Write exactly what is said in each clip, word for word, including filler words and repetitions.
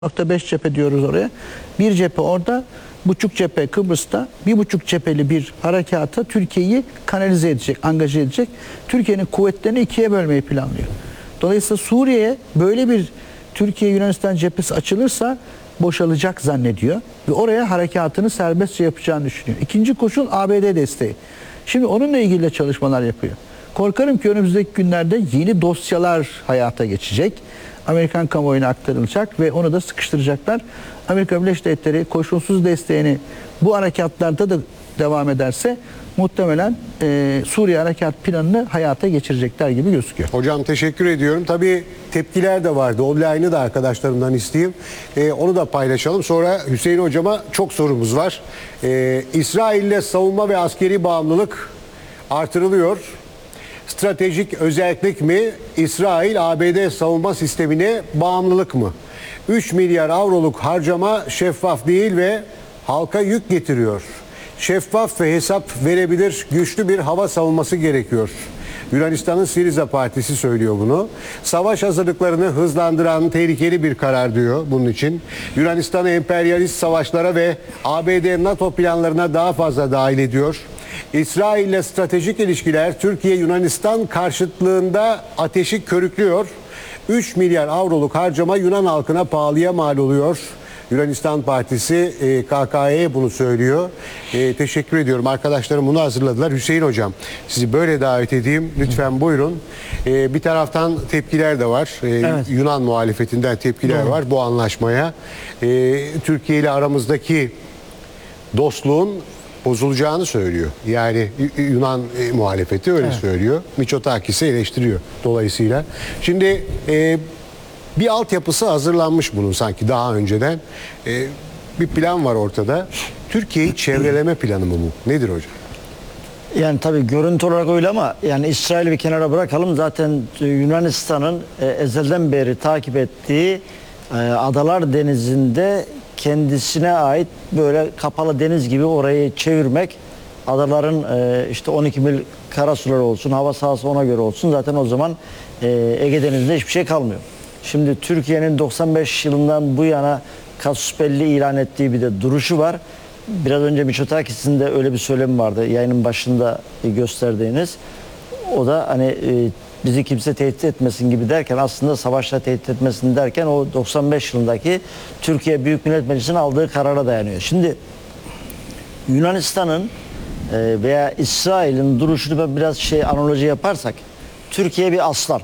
nokta beş cephe diyoruz oraya. Bir cephe orada, buçuk cephe Kıbrıs'ta, bir buçuk cepheli bir harekata Türkiye'yi kanalize edecek, angaje edecek. Türkiye'nin kuvvetlerini ikiye bölmeyi planlıyor. Dolayısıyla Suriye'ye böyle bir Türkiye-Yunanistan cephesi açılırsa boşalacak zannediyor ve oraya harekatını serbestçe yapacağını düşünüyor. İkinci koşul A B D desteği. Şimdi onunla ilgili de çalışmalar yapıyor. Korkarım ki önümüzdeki günlerde yeni dosyalar hayata geçecek. Amerikan kamuoyuna aktarılacak ve onu da sıkıştıracaklar. Amerika Birleşik Devletleri koşulsuz desteğini bu harekatlarda da devam ederse muhtemelen e, Suriye harekat planını hayata geçirecekler gibi gözüküyor. Hocam teşekkür ediyorum. Tabii tepkiler de vardı. Online'ı da arkadaşlarımdan isteyeyim. E, onu da paylaşalım. Sonra Hüseyin Hocama çok sorumuz var. E, İsrail'le savunma ve askeri bağımlılık artırılıyor. Stratejik özellik mi? İsrail A B D savunma sistemine bağımlılık mı? üç milyar avroluk harcama şeffaf değil ve halka yük getiriyor. Şeffaf ve hesap verebilir güçlü bir hava savunması gerekiyor. Yunanistan'ın Siriza Partisi söylüyor bunu. Savaş hazırlıklarını hızlandıran tehlikeli bir karar diyor bunun için. Yunanistan'ı emperyalist savaşlara ve A B D NATO planlarına daha fazla dahil ediyor. İsrail ile stratejik ilişkiler Türkiye-Yunanistan karşıtlığında ateşi körüklüyor. üç milyar avroluk harcama Yunan halkına pahalıya mal oluyor. Yunanistan Partisi K K Y'ye bunu söylüyor. E, teşekkür ediyorum. Arkadaşlarım bunu hazırladılar. Hüseyin Hocam sizi böyle davet edeyim. Lütfen buyurun. E, bir taraftan tepkiler de var. E, evet. Yunan muhalefetinden tepkiler Doğru. var bu anlaşmaya. E, Türkiye ile aramızdaki dostluğun bozulacağını söylüyor. Yani Yunan e, muhalefeti öyle evet. söylüyor. Mitsotakis'i eleştiriyor dolayısıyla. Şimdi e, bir altyapısı hazırlanmış bunun sanki daha önceden. E, bir plan var ortada. Türkiye'yi çevreleme planı mı bu? Nedir hocam? Yani tabii görüntü olarak öyle ama yani İsrail'i bir kenara bırakalım. Zaten Yunanistan'ın e, ezelden beri takip ettiği e, Adalar Denizi'nde kendisine ait böyle kapalı deniz gibi orayı çevirmek, adaların e, işte on iki mil karasuları olsun, hava sahası ona göre olsun, zaten o zaman e, Ege Denizi'nde hiçbir şey kalmıyor. Şimdi Türkiye'nin doksan beş yılından bu yana kasus belli ilan ettiği bir de duruşu var. Biraz önce Mitsotakis'in de öyle bir söylemi vardı yayının başında gösterdiğiniz. O da hani e, bizi kimse tehdit etmesin gibi derken aslında savaşla tehdit etmesin derken o doksan beş yılındaki Türkiye Büyük Millet Meclisi'nin aldığı karara dayanıyor. Şimdi Yunanistan'ın veya İsrail'in duruşunu biraz şey analoji yaparsak Türkiye bir aslan.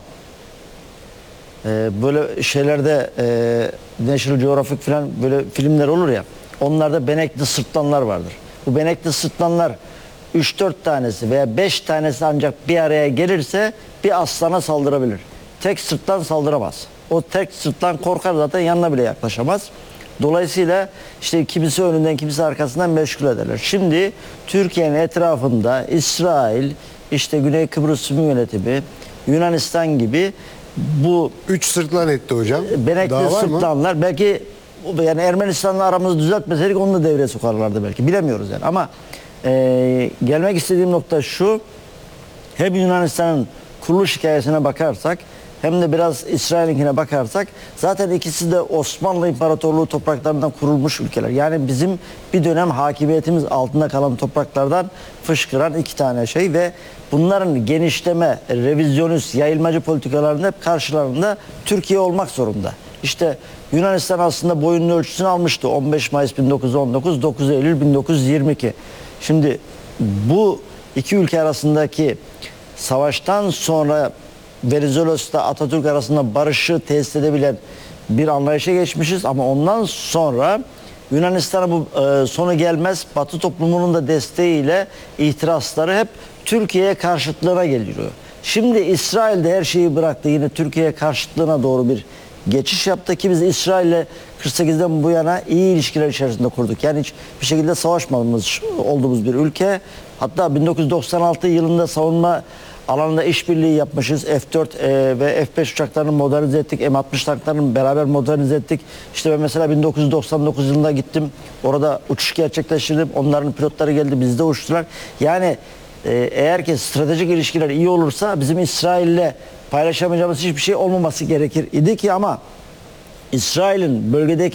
Böyle şeylerde National Geographic falan böyle filmler olur ya, onlarda benekli sırtlanlar vardır. Bu benekli sırtlanlar üç dört tanesi veya beş tanesi ancak bir araya gelirse bir aslana saldırabilir. Tek sırtlan saldıramaz. O tek sırtlan korkar, zaten yanına bile yaklaşamaz. Dolayısıyla işte kimisi önünden kimisi arkasından meşgul ederler. Şimdi Türkiye'nin etrafında İsrail, işte Güney Kıbrıs Rum Yönetimi, Yunanistan gibi bu üç sırtlan etti hocam. Benekli sırtlanlar mı? Belki yani Ermenistan'la aramızı düzeltmeseydik onu da devreye sokarlardı belki. Bilemiyoruz yani ama Ee, gelmek istediğim nokta şu: hem Yunanistan'ın kuruluş hikayesine bakarsak hem de biraz İsrail'inkine bakarsak zaten ikisi de Osmanlı İmparatorluğu topraklarından kurulmuş ülkeler. Yani bizim bir dönem hakimiyetimiz altında kalan topraklardan fışkıran iki tane şey ve bunların genişleme, revizyonist, yayılmacı politikalarında hep karşılarında Türkiye olmak zorunda. İşte Yunanistan aslında boyunun ölçüsünü almıştı. on beş Mayıs bin dokuz yüz on dokuz, dokuz Eylül bin dokuz yüz yirmi iki. Şimdi bu iki ülke arasındaki savaştan sonra Venizelos'ta Atatürk arasında barışı tesis edebilen bir anlayışa geçmişiz ama ondan sonra Yunanistan'a bu e, sonu gelmez Batı toplumunun da desteğiyle itirazları hep Türkiye'ye karşıtlığına geliyor. Şimdi İsrail de her şeyi bıraktı, yine Türkiye'ye karşıtlığına doğru bir geçiş yaptı ki biz İsrail'le kırk sekizden bu yana iyi ilişkiler içerisinde kurduk. Yani hiç bir şekilde savaşmadığımız olduğumuz bir ülke. Hatta bin dokuz yüz doksan altı yılında savunma alanında işbirliği yapmışız. F dört e, ve F beş uçaklarını modernize ettik. M altmış tanklarını beraber modernize ettik. İşte ben mesela bin dokuz yüz doksan dokuz yılında gittim. Orada uçuş gerçekleştirdim. Onların pilotları geldi, bizde uçtular. Yani e, eğer ki stratejik ilişkiler iyi olursa bizim İsrail'le paylaşamayacağımız hiçbir şey olmaması gerekir idi ki ama İsrail'in bölgedeki